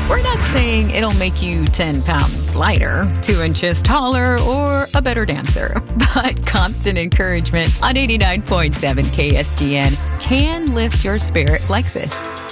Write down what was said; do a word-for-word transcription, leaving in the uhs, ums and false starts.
We're not saying it'll make you ten pounds lighter, two inches taller, or a better dancer, but constant encouragement on eighty-nine point seven K S G N can lift your spirit like this.